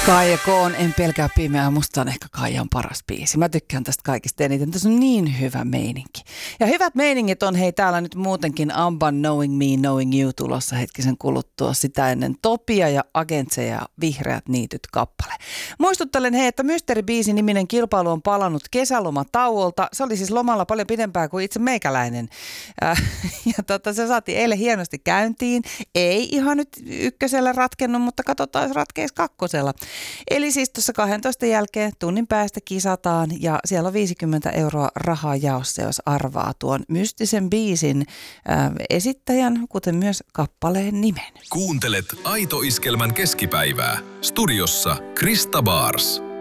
Kaija Koon, En pelkää pimeää, musta on ehkä Kaijan paras biisi. Mä tykkään tästä kaikista eniten. Tässä on niin hyvä meininki. Ja hyvät meiningit on hei täällä nyt muutenkin Amban Knowing Me, Knowing You tulossa hetkisen kuluttua. Sitä ennen Topia ja Agentse ja Vihreät niityt kappale. Muistuttelen hei, että Mysteeri-biisi niminen kilpailu on palannut kesälomatauolta. Se oli siis lomalla paljon pidempään kuin itse meikäläinen. Ja se saatiin eilen hienosti käyntiin. Ei ihan nyt ykkösellä ratkennut, mutta katsotaan, jos ratkeisi kakkosella. Eli siis tuossa 12 jälkeen tunnin päästä kisataan ja siellä on 50 € rahaa jaossa, jos arvaa tuon mystisen biisin esittäjän, kuten myös kappaleen nimen. Kuuntelet Aito Iskelmän keskipäivää. Studiossa Krista Bars.